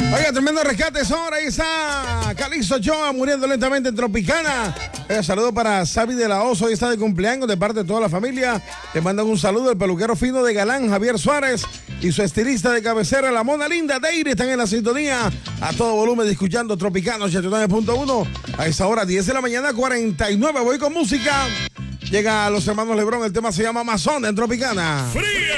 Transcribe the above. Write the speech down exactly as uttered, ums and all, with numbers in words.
Oiga, tremendo rescate, ahora ahí está Calixto Joa muriendo lentamente en Tropicana. Eh, saludo para Sabi de la Oso, hoy está de cumpleaños de parte de toda la familia. Le mandan un saludo el peluquero fino de Galán, Javier Suárez, y su estilista de cabecera, la Mona Linda Deire, están en la sintonía a todo volumen escuchando Tropicana ochenta y nueve punto uno. A esa hora, diez de la mañana, cuarenta y nueve. Voy con música. Llega a los hermanos Lebrón, el tema se llama Amazon en Tropicana. ¡Free!